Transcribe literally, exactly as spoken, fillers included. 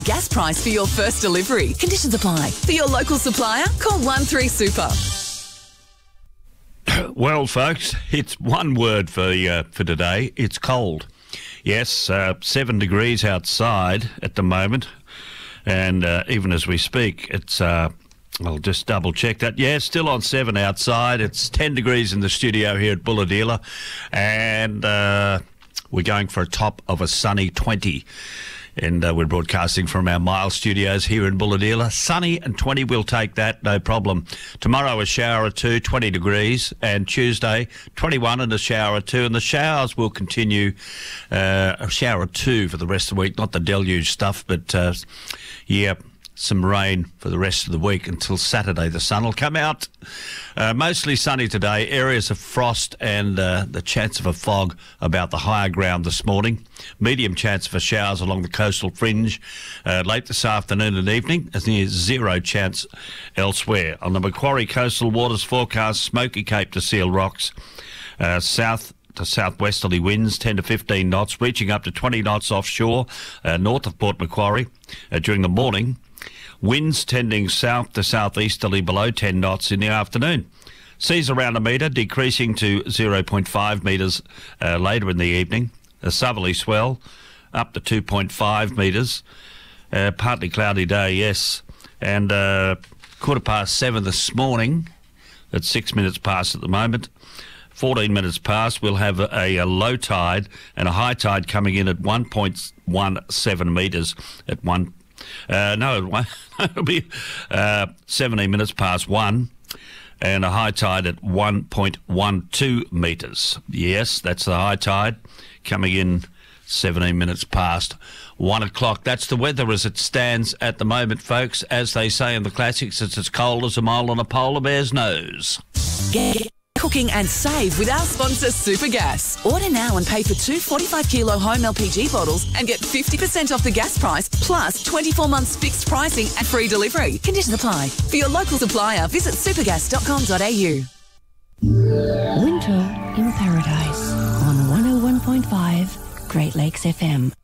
gas price for your first delivery. Conditions apply. For your local supplier, call one three super. Well, folks, it's one word for uh, for today. It's cold. Yes, uh, seven degrees outside at the moment, and uh, even as we speak, it's. Uh, I'll just double check that. Yeah, still on seven outside. It's ten degrees in the studio here at Bulahdelah, and uh, we're going for a top of a sunny twenty. And uh, we're broadcasting from our Mile Studios here in Bulahdelah. Sunny and twenty, we'll take that, no problem. Tomorrow a shower or two, twenty degrees, and Tuesday twenty-one and a shower or two. And the showers will continue, uh, a shower or two for the rest of the week. Not the deluge stuff, but uh, yeah, some rain for the rest of the week until Saturday. The sun will come out. Uh, mostly sunny today. Areas of frost and uh, the chance of a fog about the higher ground this morning. Medium chance for showers along the coastal fringe uh, late this afternoon and evening. As near zero chance elsewhere. On the Macquarie coastal waters forecast, Smoky Cape to Seal Rocks. Uh, south to southwesterly winds, ten to fifteen knots, reaching up to twenty knots offshore, uh, north of Port Macquarie uh, during the morning. Winds tending south to southeasterly below ten knots in the afternoon. Seas around a metre, decreasing to zero point five metres uh, later in the evening. A southerly swell up to two point five metres. Uh, partly cloudy day, yes. And uh, quarter past seven this morning, at six minutes past at the moment, fourteen minutes past, we'll have a, a low tide and a high tide coming in at one point one seven metres at one. Uh, no, it'll be uh, seventeen minutes past one, and a high tide at one point one two metres. Yes, that's the high tide coming in seventeen minutes past one o'clock. That's the weather as it stands at the moment, folks. As they say in the classics, it's as cold as a mile on a polar bear's nose. Get cooking and save with our sponsor Supergas. Order now and pay for two forty-five kilo home L P G bottles and get fifty percent off the gas price plus twenty-four months fixed pricing and free delivery. Conditions apply. For your local supplier, visit supergas dot com dot a u. Winter in Paradise on one oh one point five Great Lakes F M.